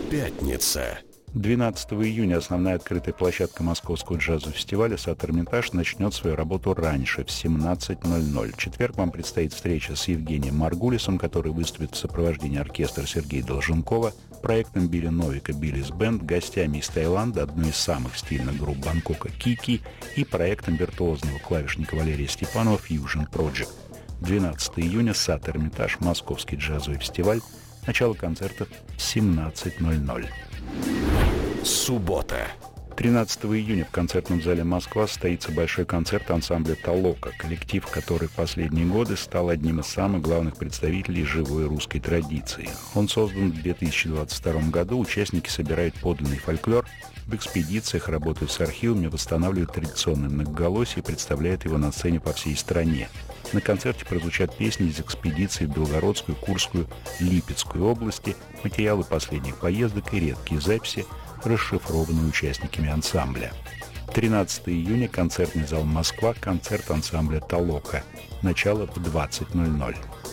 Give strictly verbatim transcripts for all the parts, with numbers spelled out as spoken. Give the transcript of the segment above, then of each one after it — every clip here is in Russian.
Пятница. двенадцатого июня основная открытая площадка Московского джазового фестиваля «Сад Эрмитаж» начнет свою работу раньше, в семнадцать ноль ноль. В четверг вам предстоит встреча с Евгением Маргулисом, который выступит в сопровождении оркестра Сергея Долженкова, проектом Билли Новика «Биллис Бенд», гостями из Таиланда, одной из самых стильных групп Бангкока «Кики» и проектом виртуозного клавишника Валерия Степанова «Fusion Project». двенадцатого июня «Сад Эрмитаж», Московский джазовый фестиваль. Начало концерта в семнадцать ноль ноль. Суббота. тринадцатого июня в концертном зале «Москва» состоится большой концерт ансамбля «Толока», коллектив, который в последние годы стал одним из самых главных представителей живой русской традиции. Он создан в две тысячи двадцать втором году, участники собирают подлинный фольклор, в экспедициях работают с архивами, восстанавливают традиционное многоголосие и представляют его на сцене по всей стране. На концерте прозвучат песни из экспедиции в Белгородскую, Курскую, Липецкую области, материалы последних поездок и редкие записи, расшифрованные участниками ансамбля. тринадцатого июня концертный зал «Москва», концерт ансамбля «Толока». Начало в двадцать ноль ноль.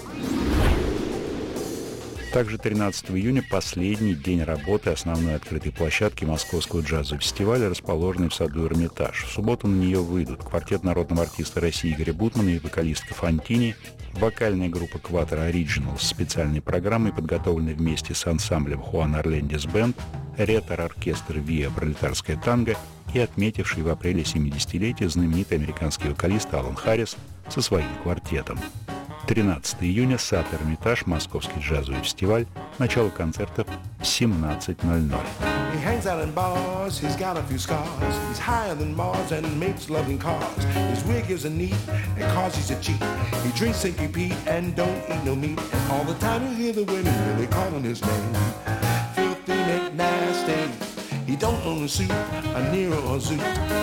Также тринадцатого июня последний день работы основной открытой площадки Московского джазового фестиваля, расположенной в саду Эрмитаж. В субботу на нее выйдут квартет народного артиста России Игоря Бутмана и вокалистка Фонтини, вокальная группа «Кватро Ориджиналс» с специальной программой, подготовленной вместе с ансамблем «Хуан Орлендис Бенд», ретро-оркестр «Виа Пролетарская танго» и отметивший в апреле семидесятилетие знаменитый американский вокалист Алан Харрис со своим квартетом. тринадцатого июня «Сад Эрмитаж», Московский джазовый фестиваль. Начало концерта в семнадцать ноль ноль. He hangs out in bars, he's got a few scars. He's higher than Mars and makes love in cars. His wig is a neat and cause he's a cheat. He drinks Saint Pete and don't eat no meat. And all the time you hear the women really calling his name. Filthy McNasty. He don't own a suit, a Nero or Zoot.